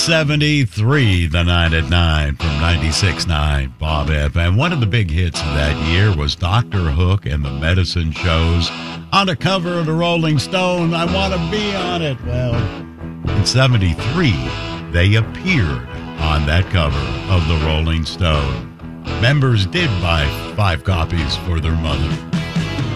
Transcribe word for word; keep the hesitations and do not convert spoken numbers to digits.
seventy-three, the nine at nine from ninety-six point nine Bob F M. One of the big hits of that year was Doctor Hook and the Medicine Shows. On the cover of the Rolling Stone, I want to be on it. Well, in seventy-three, they appeared on that cover of the Rolling Stone. Members did buy five copies for their mother.